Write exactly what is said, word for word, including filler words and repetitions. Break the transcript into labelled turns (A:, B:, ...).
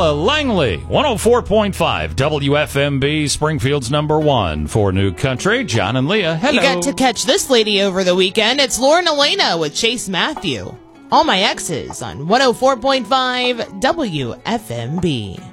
A: Ella Langley, one oh four point five W F M B, Springfield's number one for New Country. John and Leah, hello.
B: You got to catch this lady over the weekend. It's Lauren Elena with Chase Matthew. All My Exes on one oh four point five W F M B.